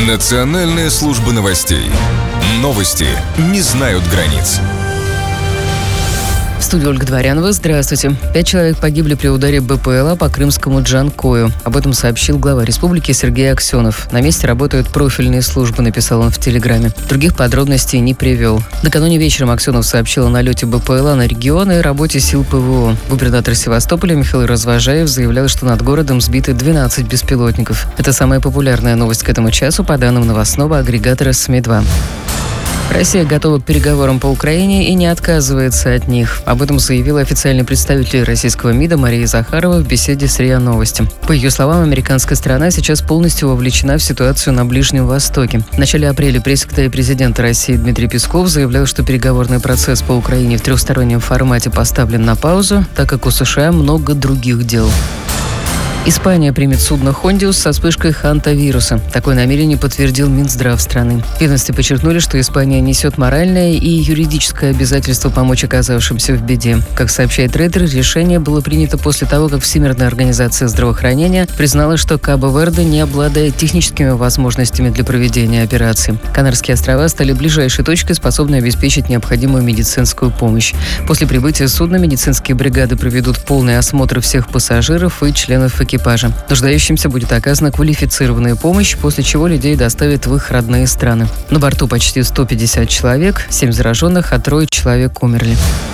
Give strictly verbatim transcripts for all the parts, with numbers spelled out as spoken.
Национальная служба новостей. Новости не знают границ. В студии Ольга Дворянова. Здравствуйте. Пять человек погибли при ударе БПЛА по крымскому Джанкою. Об этом сообщил глава республики Сергей Аксенов. На месте работают профильные службы, написал он в Телеграме. Других подробностей не привел. Накануне вечером Аксенов сообщил о налете БПЛА на регион и работе сил ПВО. Губернатор Севастополя Михаил Развожаев заявлял, что над городом сбиты двенадцать беспилотников. Это самая популярная новость к этому часу по данным новостного агрегатора СМИ два. Россия готова к переговорам по Украине и не отказывается от них. Об этом заявила официальный представитель российского МИДа Мария Захарова в беседе с РИА Новости. По ее словам, американская сторона сейчас полностью вовлечена в ситуацию на Ближнем Востоке. В начале апреля пресс-секретарь президента России Дмитрий Песков заявлял, что переговорный процесс по Украине в трехстороннем формате поставлен на паузу, так как у США много других дел. Испания примет судно «Хондиус» со вспышкой хантавируса. Такое намерение подтвердил Минздрав страны. В ведомстве подчеркнули, что Испания несет моральное и юридическое обязательство помочь оказавшимся в беде. Как сообщает Рейтер, решение было принято после того, как Всемирная организация здравоохранения признала, что Кабо-Верде не обладает техническими возможностями для проведения операции. Канарские острова стали ближайшей точкой, способной обеспечить необходимую медицинскую помощь. После прибытия судна медицинские бригады проведут полный осмотр всех пассажиров и членов экипажа. экипажа. Нуждающимся будет оказана квалифицированная помощь, после чего людей доставят в их родные страны. На борту почти сто пятьдесят человек, семь зараженных, а трое человек умерли.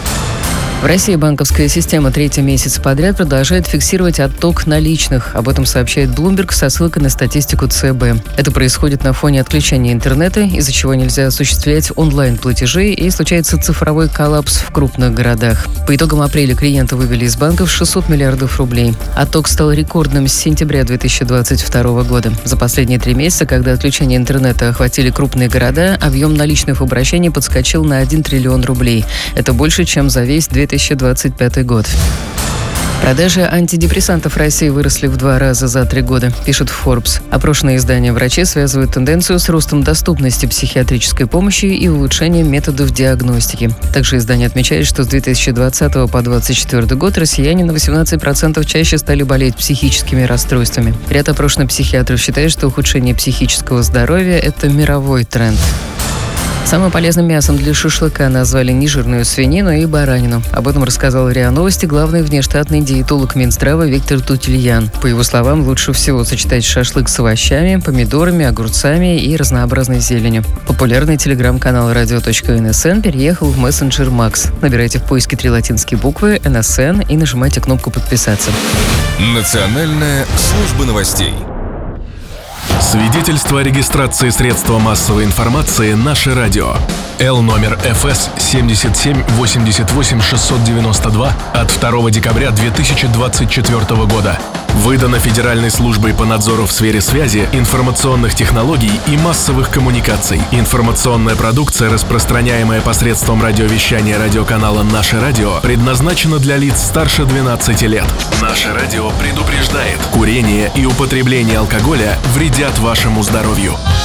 В России банковская система третий месяц подряд продолжает фиксировать отток наличных. Об этом сообщает Bloomberg со ссылкой на статистику ЦБ. Это происходит на фоне отключения интернета, из-за чего нельзя осуществлять онлайн-платежи и случается цифровой коллапс в крупных городах. По итогам апреля клиенты вывели из банков шестьсот миллиардов рублей. Отток стал рекордным с сентября две тысячи двадцать второго года. За последние три месяца, когда отключение интернета охватили крупные города, объем наличных обращений подскочил на один триллион рублей. Это больше, чем за весь две тысячи двадцать пятый год. Продажи антидепрессантов в России выросли в два раза за три года, пишет Forbes. Опрошенные издания врачи связывают тенденцию с ростом доступности психиатрической помощи и улучшением методов диагностики. Также издание отмечает, что с две тысячи двадцатого по две тысячи двадцать четвёртый год россияне на восемнадцать процентов чаще стали болеть психическими расстройствами. Ряд опрошенных психиатров считает, что ухудшение психического здоровья – это мировой тренд. Самым полезным мясом для шашлыка назвали нежирную свинину и баранину. Об этом рассказал РИА Новости главный внештатный диетолог Минздрава Виктор Тутельян. По его словам, лучше всего сочетать шашлык с овощами, помидорами, огурцами и разнообразной зеленью. Популярный телеграм-канал радио точка эн эс эн переехал в мессенджер Макс. Набирайте в поиске три латинские буквы эн эс эн и нажимайте кнопку «Подписаться». Национальная служба новостей. Свидетельство о регистрации средства массовой информации «Наше радио». Л номер эф эс семь семь восемь восемь шесть девять два от второго декабря две тысячи двадцать четвёртого года. Выдано Федеральной службой по надзору в сфере связи, информационных технологий и массовых коммуникаций. Информационная продукция, распространяемая посредством радиовещания радиоканала «Наше радио», предназначена для лиц старше двенадцати лет. «Наше радио» предупреждает: курение и употребление алкоголя вредят вашему здоровью.